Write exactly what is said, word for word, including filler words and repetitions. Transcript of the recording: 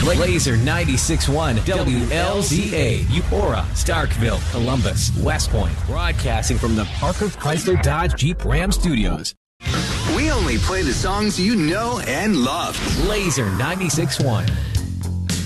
Laser ninety-six point one W L Z A, Eupora, Starkville, Columbus, West Point, broadcasting from the Parker Chrysler Dodge Jeep Ram Studios. We only play the songs you know and love. Laser ninety-six point one.